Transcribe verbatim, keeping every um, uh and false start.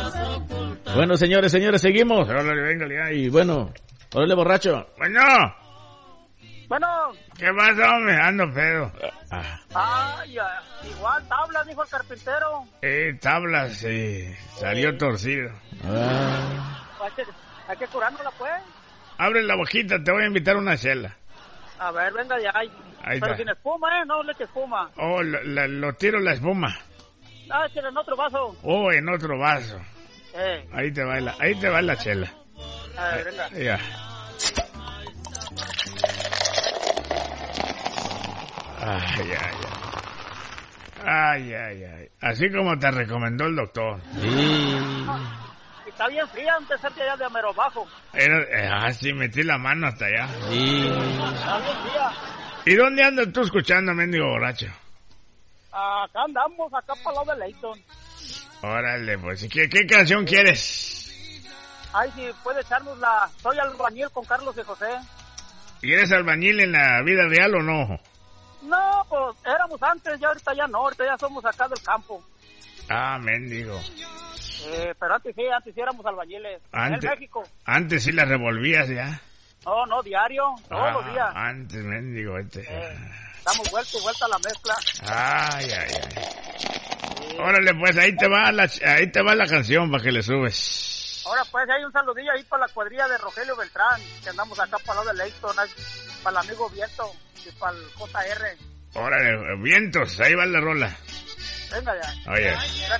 Bueno, señores, señores, seguimos. Órale, venga, ya, y bueno, órale, borracho. Bueno. Bueno. ¿Qué pasa, hombre? Ando pedo. Ah. Ay, igual tablas, dijo el carpintero. Eh, tablas, sí. Salió eh. torcido. Ah. Hay que, hay que curárnosla, pues. Abre la boquita, te voy a invitar una chela. A ver, venga ya. Ahí Pero está. Sin espuma, ¿eh? No le eche espuma. Oh, lo, lo, lo tiro la espuma. Ah, échale en otro vaso. Oh, en otro vaso. Eh. Ahí te va la, ahí te va la chela. A ver, venga. Ya. Ay, ay, ay. Ay, ay, ay. Así como te recomendó el doctor. Sí. Está bien fría, antes de allá de Amero Bajo. Era, eh, ah, sí, metí la mano hasta allá. Sí. Está bien fría. ¿Y dónde andas tú escuchando, mendigo borracho? Acá andamos, acá para el lado de Leighton. Órale, pues, ¿qué, qué canción quieres? Ay, si puede echarnos la... Soy albañil con Carlos y José. ¿Y eres albañil en la vida real o no? No, pues éramos antes, ya ahorita ya no, ahorita ya somos acá del campo. Ah, mendigo. Eh, pero antes sí, antes sí éramos albañiles. Antes, en México. Antes sí la revolvías ya. No, no, diario, todos ah, los días. Antes, mendigo, este. Eh, damos vuelta y vuelta a la mezcla. Ay, ay, ay. Sí. Órale, pues, ahí te va la, ahí te va la canción para que le subes. Ahora, pues, hay un saludillo ahí para la cuadrilla de Rogelio Beltrán, que andamos acá para el lado de Leighton, para el amigo Viento y para el J R. Órale, Vientos, ahí va la rola. Venga ya. Oye.